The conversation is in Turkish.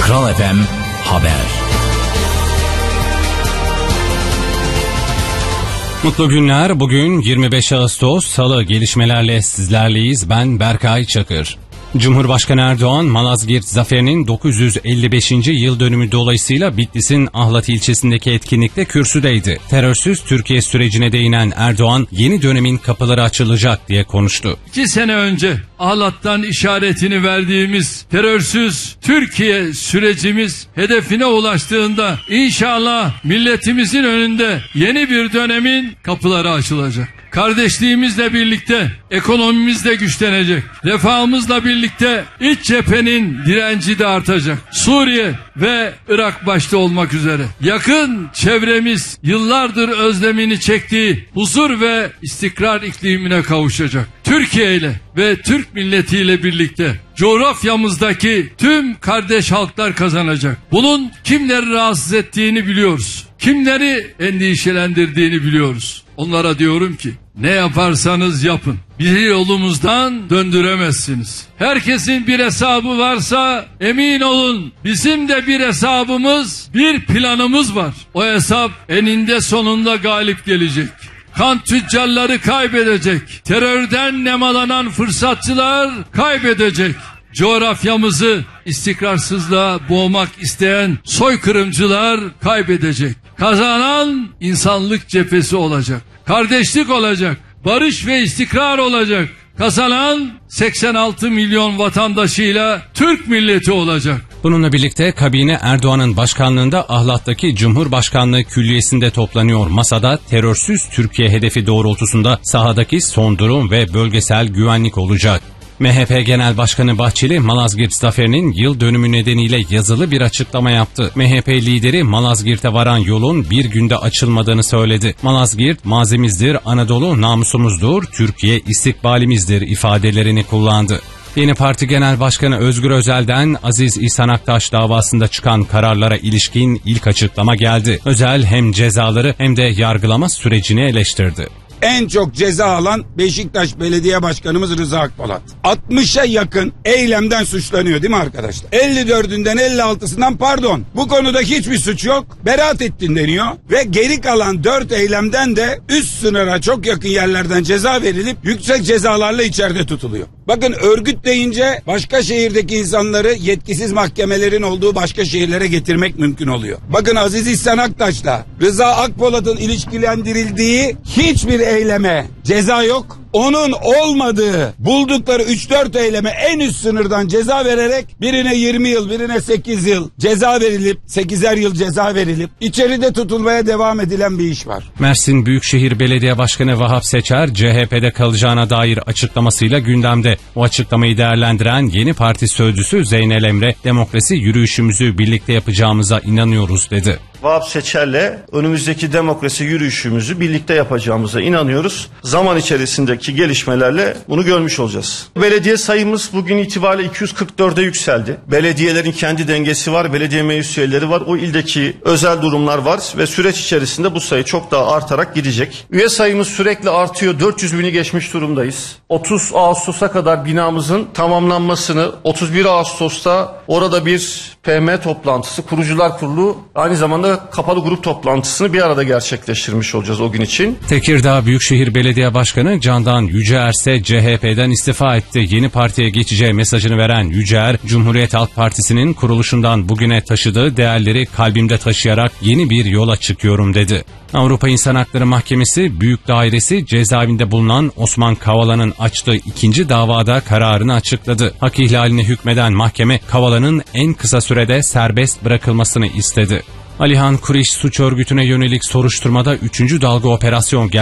Kral FM Haber. Mutlu günler. Bugün 25 Ağustos Salı, gelişmelerle sizlerleyiz. Ben Berkay Çakır. Cumhurbaşkanı Erdoğan, Malazgirt Zaferi'nin 955. yıl dönümü dolayısıyla Bitlis'in Ahlat ilçesindeki etkinlikte kürsüdeydi. Terörsüz Türkiye sürecine değinen Erdoğan, yeni dönemin kapıları açılacak diye konuştu. 2 sene önce Ahlat'tan işaretini verdiğimiz terörsüz Türkiye sürecimiz hedefine ulaştığında inşallah milletimizin önünde yeni bir dönemin kapıları açılacak. Kardeşliğimizle birlikte ekonomimiz de güçlenecek. Refahımızla birlikte iç cephenin direnci de artacak. Suriye ve Irak başta olmak üzere yakın çevremiz yıllardır özlemini çektiği huzur ve istikrar iklimine kavuşacak. Türkiye ile ve Türk milletiyle birlikte coğrafyamızdaki tüm kardeş halklar kazanacak. Bunun kimleri rahatsız ettiğini biliyoruz. Kimleri endişelendirdiğini biliyoruz. Onlara diyorum ki ne yaparsanız yapın, bizi yolumuzdan döndüremezsiniz. Herkesin bir hesabı varsa emin olun bizim de bir hesabımız, bir planımız var. O hesap eninde sonunda galip gelecek. Kan tüccarları kaybedecek. Terörden nemalanan fırsatçılar kaybedecek. Coğrafyamızı istikrarsızlığa boğmak isteyen soykırımcılar kaybedecek. Kazanan insanlık cephesi olacak. Kardeşlik olacak. Barış ve istikrar olacak. Kazanan 86 milyon vatandaşıyla Türk milleti olacak. Bununla birlikte kabine Erdoğan'ın başkanlığında Ahlat'taki Cumhurbaşkanlığı Külliyesi'nde toplanıyor. Masada terörsüz Türkiye hedefi doğrultusunda sahadaki son durum ve bölgesel güvenlik olacak. MHP Genel Başkanı Bahçeli, Malazgirt Zaferi'nin yıl dönümü nedeniyle yazılı bir açıklama yaptı. MHP lideri Malazgirt'e varan yolun bir günde açılmadığını söyledi. Malazgirt mazimizdir, Anadolu namusumuzdur, Türkiye istikbalimizdir ifadelerini kullandı. Yeni Parti Genel Başkanı Özgür Özel'den Aziz İhsan Aktaş davasında çıkan kararlara ilişkin ilk açıklama geldi. Özel hem cezaları hem de yargılama sürecini eleştirdi. En çok ceza alan Beşiktaş Belediye Başkanımız Rıza Akpolat. 60'a yakın eylemden suçlanıyor değil mi arkadaşlar? 54'ünden 56'sından pardon. Bu konuda hiçbir suç yok. Beraat ettin deniyor. Ve geri kalan 4 eylemden de üst sınıra çok yakın yerlerden ceza verilip yüksek cezalarla içeride tutuluyor. Bakın örgüt deyince başka şehirdeki insanları yetkisiz mahkemelerin olduğu başka şehirlere getirmek mümkün oluyor. Bakın Aziz İhsan Aktaş'la Rıza Akpolat'ın ilişkilendirildiği hiçbir eyleme ceza yok. Onun olmadığı buldukları 3-4 eyleme en üst sınırdan ceza vererek birine 20 yıl birine 8 yıl ceza verilip 8'er yıl ceza verilip içeride tutulmaya devam edilen bir iş var. Mersin Büyükşehir Belediye Başkanı Vahap Seçer CHP'de kalacağına dair açıklamasıyla gündemde. O açıklamayı değerlendiren Yeni Parti sözcüsü Zeynel Emre, demokrasi yürüyüşümüzü birlikte yapacağımıza inanıyoruz dedi. Vahap Seçer'le önümüzdeki demokrasi yürüyüşümüzü birlikte yapacağımıza inanıyoruz. Zaman içerisindeki gelişmelerle bunu görmüş olacağız. Belediye sayımız bugün itibariyle 244'e yükseldi. Belediyelerin kendi dengesi var, belediye meclis üyeleri var. O ildeki özel durumlar var ve süreç içerisinde bu sayı çok daha artarak gidecek. Üye sayımız sürekli artıyor. 400 bini geçmiş durumdayız. 30 Ağustos'a kadar binamızın tamamlanmasını, 31 Ağustos'ta orada bir PM toplantısı, kurucular kurulu aynı zamanda kapalı grup toplantısını bir arada gerçekleştirmiş olacağız o gün için. Tekirdağ Büyükşehir Belediye Başkanı Candan Yüceer ise CHP'den istifa etti. Yeni partiye geçeceği mesajını veren Yüceer, Cumhuriyet Halk Partisi'nin kuruluşundan bugüne taşıdığı değerleri kalbimde taşıyarak yeni bir yola çıkıyorum dedi. Avrupa İnsan Hakları Mahkemesi Büyük Dairesi cezaevinde bulunan Osman Kavala'nın açtığı ikinci davada kararını açıkladı. Hak ihlaline hükmeden mahkeme Kavala'nın en kısa sürede serbest bırakılmasını istedi. Alihan Kuriş suç örgütüne yönelik soruşturmada 3. dalga operasyon